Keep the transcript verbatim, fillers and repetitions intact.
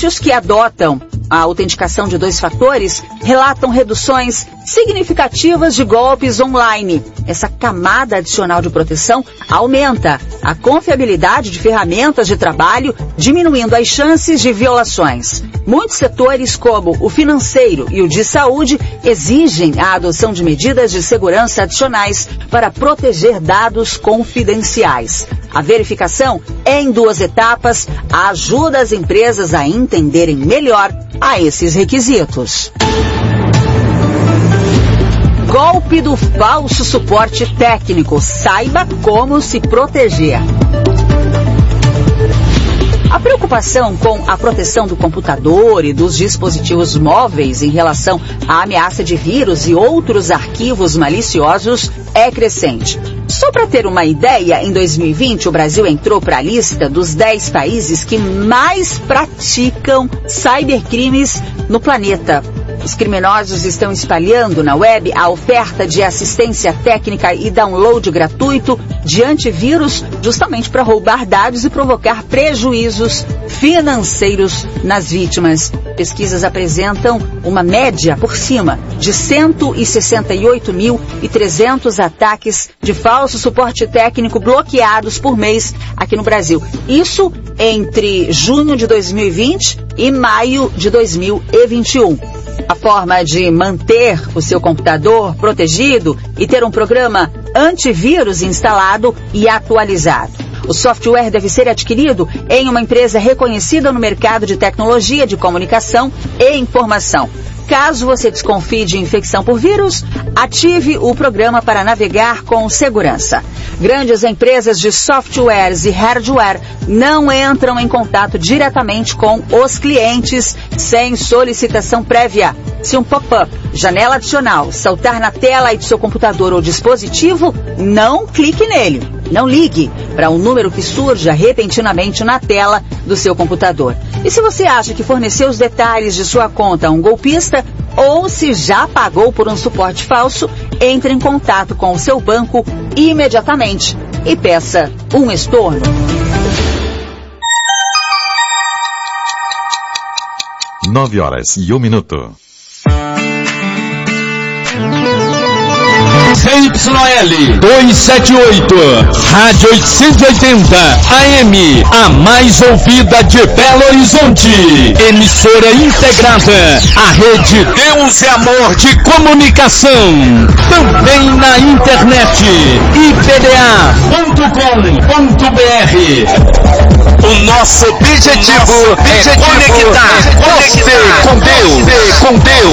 Negócios que adotam a autenticação de dois fatores relatam reduções significativas de golpes online. Essa camada adicional de proteção aumenta a confiabilidade de ferramentas de trabalho, diminuindo as chances de violações. Muitos setores, como o financeiro e o de saúde, exigem a adoção de medidas de segurança adicionais para proteger dados confidenciais. A verificação é em duas etapas, ajuda as empresas a entenderem melhor a esses requisitos. Golpe do falso suporte técnico. Saiba como se proteger. A preocupação com a proteção do computador e dos dispositivos móveis em relação à ameaça de vírus e outros arquivos maliciosos é crescente. Só para ter uma ideia, em dois mil e vinte o Brasil entrou para a lista dos dez países que mais praticam cybercrimes no planeta. Os criminosos estão espalhando na web a oferta de assistência técnica e download gratuito de antivírus justamente para roubar dados e provocar prejuízos financeiros nas vítimas. Pesquisas apresentam uma média por cima de cento e sessenta e oito mil e trezentos ataques de falso suporte técnico bloqueados por mês aqui no Brasil. Isso entre junho de dois mil e vinte e maio de dois mil e vinte e um. A forma de manter o seu computador protegido e ter um programa antivírus instalado e atualizado. O software deve ser adquirido em uma empresa reconhecida no mercado de tecnologia de comunicação e informação. Caso você desconfie de infecção por vírus, ative o programa para navegar com segurança. Grandes empresas de softwares e hardware não entram em contato diretamente com os clientes sem solicitação prévia. Se um pop-up, janela adicional, saltar na tela aí do seu computador ou dispositivo, não clique nele. Não ligue para um número que surja repentinamente na tela do seu computador. E se você acha que forneceu os detalhes de sua conta a um golpista, ou se já pagou por um suporte falso, entre em contato com o seu banco imediatamente e peça um estorno. Nove horas e um minuto. C Y L duzentos e setenta e oito, Rádio oitocentos e oitenta A M, a mais ouvida de Belo Horizonte. Emissora integrada à rede Deus e Amor de Comunicação. Também na internet, i p d a ponto com ponto b r. O nosso objetivo, nosso objetivo é conectar, é conectar você com Deus, com Deus.